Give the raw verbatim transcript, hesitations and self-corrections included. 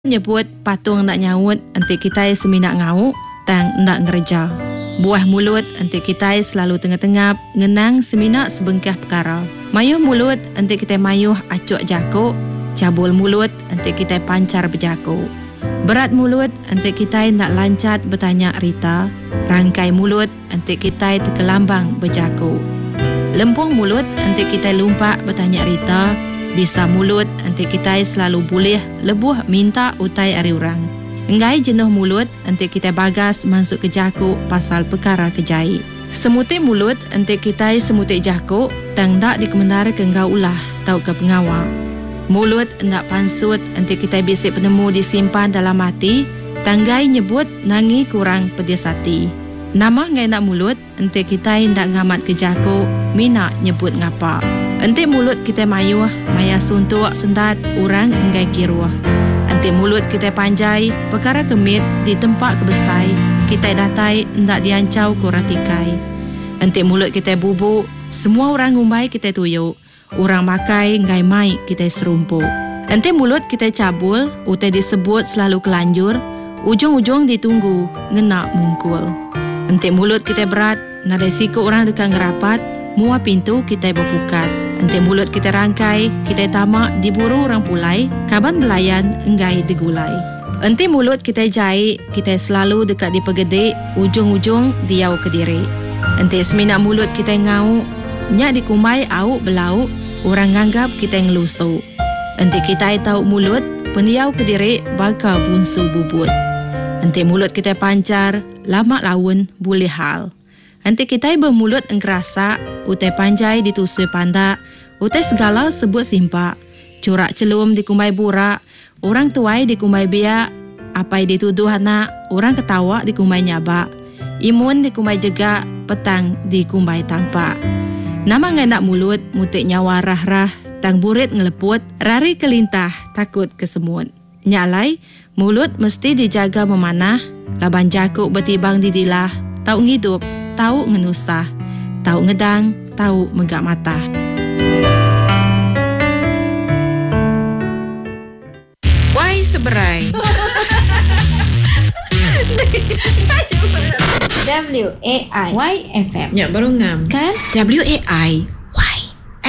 Nyebut patung nak nyaut enti kita seminak ngau tang nak ngereja. Buah mulut enti kita selalu tengah-tengah ngenang seminak sebengkah perkara. Mayuh mulut enti kita mayuh acuk jakuk, cabul mulut enti kita pancar berjakuk. Berat mulut enti kita nak lancat bertanya rita, rangkai mulut enti kita terkelambang berjakuk. Lempung mulut enti kita lumpak bertanya rita, bisa mulut enti kita selalu boleh lebuh minta utai ari orang. Enggai jenuh mulut enti kita bagas masuk ke jakuk pasal perkara kejai. Semutik mulut enti kita semutik jakuk tang dak dikemendara ke engkau ulah tau ke pengawal. Mulut ndak pansut enti kita bisik penemu disimpan dalam hati, tanggai nyebut nangi kurang pedes hati. Nama ngai nak mulut enti kita ndak ngamat ke jakuk, mina nyebut ngapa. Enti mulut kita mayuh, maya suntuk sendat orang enggai kiruah. Enti mulut kita panjai, perkara kemit di tempat kebesai, kita datai ndak diancau kurang tikai. Enti mulut kita bubuk, semua orang ngumbai kita tuyuk, orang makai enggai mai kita serumpuk. Enti mulut kita cabul, utai disebut selalu kelanjur, ujung-ujung ditunggu ngenak mungkul. Enti mulut kita berat, nak resiko orang dekat ngerapat, mua pintu kita berpukat. Enti mulut kita rangkai, kita tamak diburu orang pulai, kaban belayan enggai digulai. Enti mulut kita jahit, kita selalu dekat di pegede, ujung-ujung diau ke diri. Enti seminak mulut kita ngau, nyak dikumai au belau, orang nganggap kita ngelusuk. Enti kita tahu mulut, pendiau ke diri bakal bunsu bubut. Enti mulut kita pancar, lama lawan boleh hal. Enti kita bermulut engkerasa, utai panjai ditusui pandak, utai segala sebut simpak, corak celum dikumbai burak, orang tuai dikumbai biak, apai dituduh anak, orang ketawa dikumbai nyabak, imun dikumbai jegak, petang dikumbai tampak. Nama ngai nak mulut, mutik nyawa rah-rah, tang burit ngeleput, rari kelintah, takut kesemut. Nyalai, mulut mesti dijaga memanah, laban jakuk betibang didilah, tau ngidup, tahu ngenusah, tahu ngedang, tahu megak mata. Why seberai? W A I Y F M. Ya, baru ngam. Kan? W A I